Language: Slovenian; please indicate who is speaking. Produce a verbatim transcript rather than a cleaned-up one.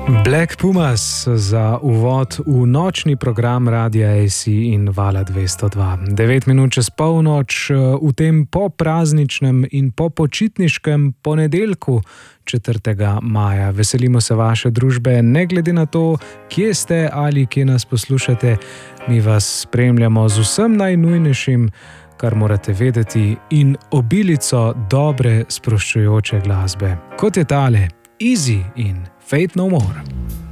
Speaker 1: Black Pumas za uvod v nočni program Radia A C in Vala dvesto dva. devet minut čez polnoč v tem poprazničnem in popočitniškem ponedeljku četrtega maja. Veselimo se vaše družbe, ne glede na to, kje ste ali kje nas poslušate. Mi vas spremljamo z vsem najnujnejšim, kar morate vedeti, in obilico dobre sproščujoče glasbe, kot je tale Easy in Fate No More.